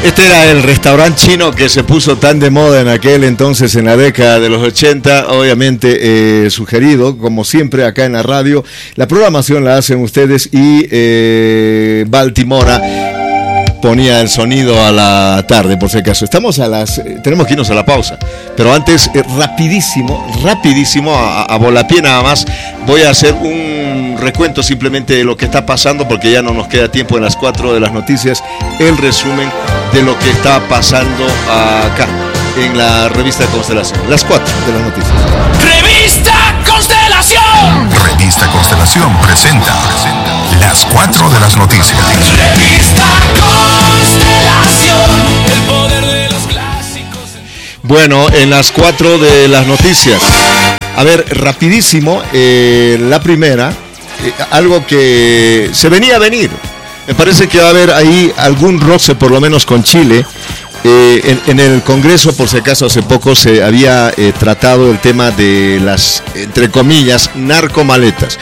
Este era el restaurante chino que se puso tan de moda en aquel entonces, en la década de los 80, obviamente sugerido, como siempre, acá en la radio. La programación la hacen ustedes y Baltimora ponía el sonido a la tarde, por si acaso. Tenemos que irnos a la pausa, pero antes, rapidísimo, a volapié nada más, voy a hacer un recuento simplemente de lo que está pasando, porque ya no nos queda tiempo en las 4 de las noticias, el resumen de lo que está pasando acá, en la revista Constelación. Las 4 de las noticias. ¡Revista Constelación! Revista Constelación presenta las 4 de las noticias. Revista Constelación, el poder de los clásicos. Bueno, en las 4 de las noticias. A ver, rapidísimo, la primera, algo que se venía a venir. Me parece que va a haber ahí algún roce, por lo menos con Chile. En el Congreso, por si acaso, hace poco se había tratado el tema de las, entre comillas, narcomaderas,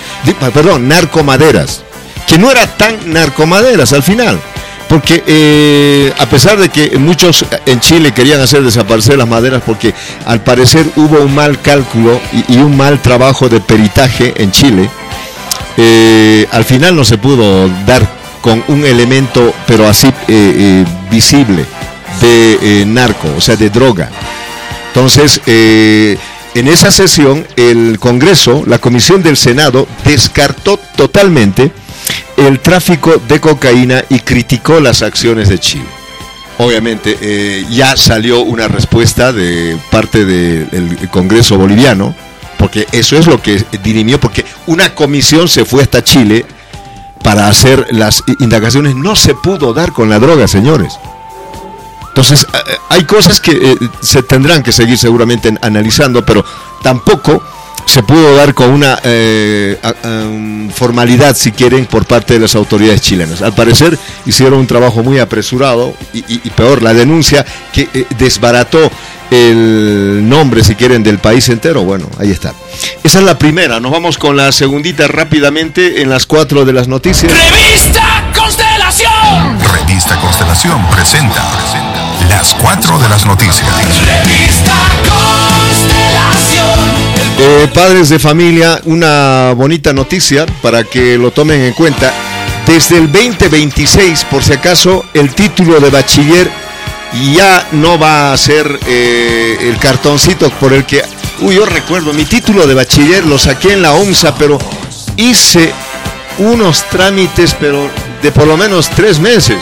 que no eran tan narcomaderas al final. Porque a pesar de que muchos en Chile querían hacer desaparecer las maderas, porque al parecer hubo un mal cálculo y un mal trabajo de peritaje en Chile, al final no se pudo dar con un elemento, pero así visible, de narco, o sea, de droga. Entonces, en esa sesión, el Congreso, la Comisión del Senado, descartó totalmente el tráfico de cocaína y criticó las acciones de Chile. Obviamente, ya salió una respuesta de parte del Congreso boliviano, porque eso es lo que dirimió, porque una comisión se fue hasta Chile para hacer las indagaciones. No se pudo dar con la droga, señores. Entonces, hay cosas que se tendrán que seguir seguramente analizando, pero tampoco se pudo dar con una formalidad, si quieren, por parte de las autoridades chilenas. Al parecer hicieron un trabajo muy apresurado y peor, la denuncia que desbarató el nombre, si quieren, del país entero. Bueno, ahí está. Esa es la primera. Nos vamos con la segundita rápidamente en las 4 de las noticias. ¡Revista Constelación! Revista Constelación presenta las 4 de las noticias. Revista Constelación. Padres de familia, una bonita noticia para que lo tomen en cuenta. Desde el 2026, por si acaso, el título de bachiller ya no va a ser el cartoncito por el que... yo recuerdo, mi título de bachiller lo saqué en la OMSA, pero hice unos trámites, pero de por lo menos 3 meses.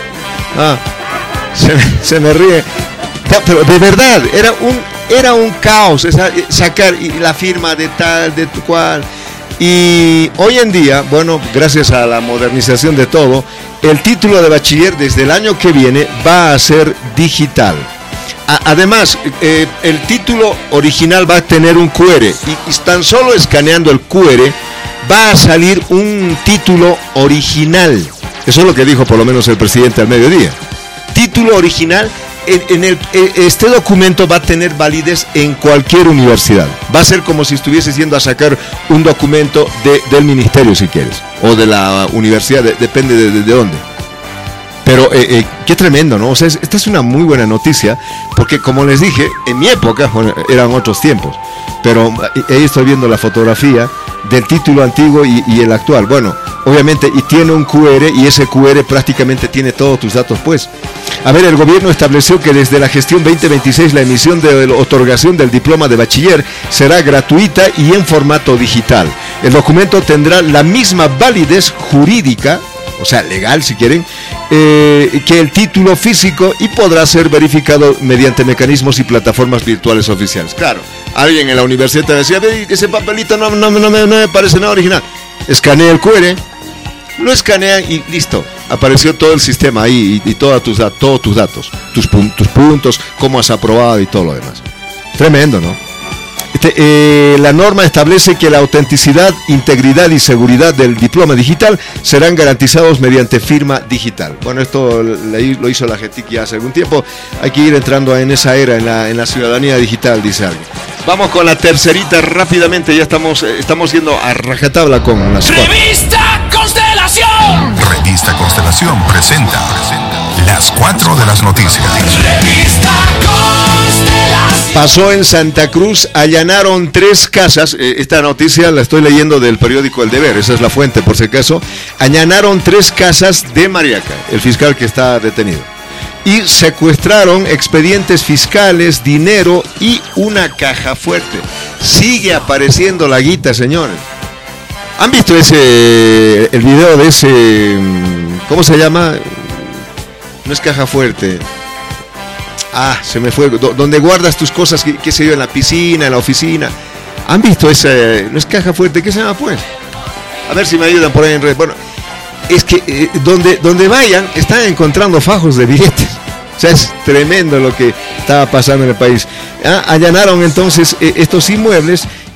Se me ríe. Pero de verdad, era un caos sacar la firma de tal, de cual. Y hoy en día, bueno, gracias a la modernización de todo, el título de bachiller desde el año que viene va a ser digital. Además, el título original va a tener un QR y tan solo escaneando el QR va a salir un título original. Eso es lo que dijo por lo menos el presidente al mediodía. Título original. Este documento va a tener validez en cualquier universidad. Va a ser como si estuvieses yendo a sacar un documento del ministerio, si quieres, o de la universidad, depende de dónde. Pero qué tremendo, ¿no? O sea, esta es una muy buena noticia, porque como les dije, en mi época, bueno, eran otros tiempos, pero ahí estoy viendo la fotografía del título antiguo y el actual. Bueno, obviamente, y tiene un QR, y ese QR prácticamente tiene todos tus datos, pues. A ver, el gobierno estableció que desde la gestión 2026 la emisión de la otorgación del diploma de bachiller será gratuita y en formato digital. El documento tendrá la misma validez jurídica, o sea, legal si quieren, que el título físico, y podrá ser verificado mediante mecanismos y plataformas virtuales oficiales. Claro, alguien en la universidad te decía, ese papelito no me parece nada original. Escanea el QR, lo escanean y listo. Apareció todo el sistema ahí y todos tus datos, tus puntos, cómo has aprobado y todo lo demás. Tremendo, ¿no? La norma establece que la autenticidad, integridad y seguridad del diploma digital serán garantizados mediante firma digital. Bueno, esto lo hizo la GETIC ya hace algún tiempo. Hay que ir entrando en esa era, en la ciudadanía digital, dice alguien. Vamos con la tercerita rápidamente, ya estamos yendo a rajatabla con las 4. ¡Revista Constelación! Revista Constelación presenta Las 4 de las noticias. Revista Constelación. Pasó en Santa Cruz, allanaron 3 casas, esta noticia la estoy leyendo del periódico El Deber, esa es la fuente por si acaso, allanaron 3 casas de Mariaca, el fiscal que está detenido, y secuestraron expedientes fiscales, dinero y una caja fuerte. Sigue apareciendo la guita, señores. ¿Han visto el video de ese, ¿cómo se llama? No es caja fuerte. Se me fue. Donde guardas tus cosas, qué sé yo, en la piscina, en la oficina. ¿Han visto ese? No es caja fuerte, ¿qué se llama pues? A ver si me ayudan por ahí en red. Bueno, es que donde vayan, están encontrando fajos de billetes. O sea, es tremendo lo que estaba pasando en el país. Allanaron entonces estos inmuebles